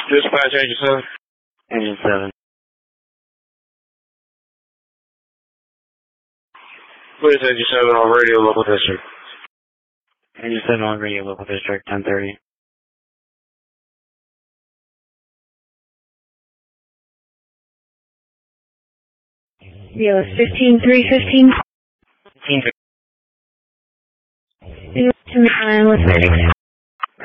Dispatch Engine 7. Engine 7. Please Engine 7 on radio local district. Engine 7 on radio local district 1030. Yes, 15315. 15. Let's